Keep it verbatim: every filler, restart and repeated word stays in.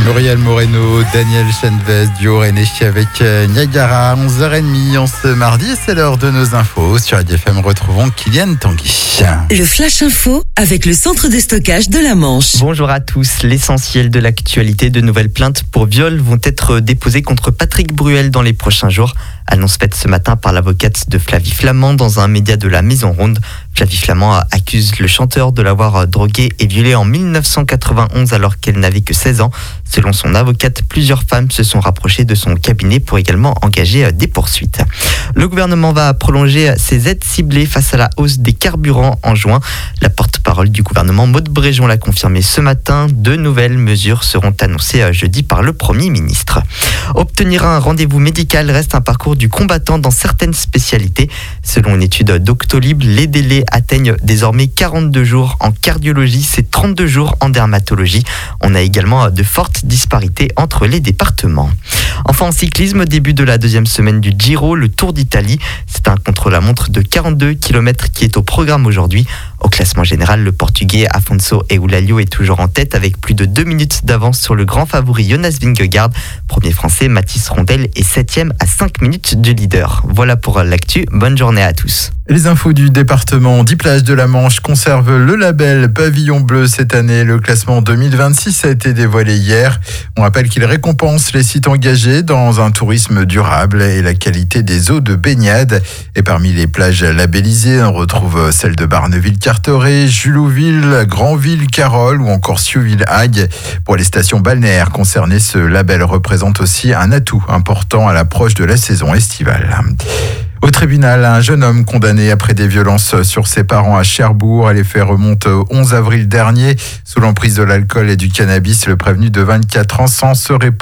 Muriel Moreno, Daniel Chenves, duo René avec Niagara, onze heures trente en ce mardi. C'est l'heure de nos infos. Sur R D F M, retrouvons Kylian Tanguy. Le Flash Info avec le centre de stockage de la Manche. Bonjour à tous. L'essentiel de l'actualité, de nouvelles plaintes pour viol vont être déposées contre Patrick Bruel dans les prochains jours. Annonce faite ce matin par l'avocate de Flavie Flament dans un média de la Maison Ronde. Flavie Flament accuse le chanteur de l'avoir drogué et violé en dix-neuf cent quatre-vingt-onze alors qu'elle n'avait que seize ans. Selon son avocate, plusieurs femmes se sont rapprochées de son cabinet pour également engager des poursuites. Le gouvernement va prolonger ses aides ciblées face à la hausse des carburants en juin. La porte-parole du gouvernement, Maud Bréjon, l'a confirmé ce matin. De nouvelles mesures seront annoncées jeudi par le Premier ministre. Obtenir un rendez-vous médical reste un parcours du combattant dans certaines spécialités. Selon une étude Doctolib, les délais atteignent désormais quarante-deux jours en cardiologie, c'est trente-deux jours en dermatologie. On a également de fortes disparités entre les départements. Enfin en cyclisme, début de la deuxième semaine du Giro, le Tour d'Italie. C'est un contre-la-montre de quarante-deux kilomètres qui est au programme aujourd'hui. Au classement général, le Portugais Afonso Eulalio est toujours en tête avec plus de deux minutes d'avance sur le grand favori Jonas Vingegaard. Premier français, Mathis Rondel est septième à cinq minutes du leader. Voilà pour l'actu. Bonne journée à tous. Les infos du département dix plages de la Manche conservent le label Pavillon Bleu cette année. Le classement deux mille vingt-six a été dévoilé hier. On rappelle qu'il récompense les sites engagés dans un tourisme durable et la qualité des eaux de baignade. Et parmi les plages labellisées, on retrouve celles de Barneville-Carteret, Julouville, Granville, Carole ou encore Siouville-Hague. Pour les stations balnéaires concernées, ce label représente aussi un atout important à l'approche de la saison estivale. Au tribunal, un jeune homme condamné après des violences sur ses parents à Cherbourg. Les faits remontent au onze avril dernier. Sous l'emprise de l'alcool et du cannabis, le prévenu de vingt-quatre ans s'en serait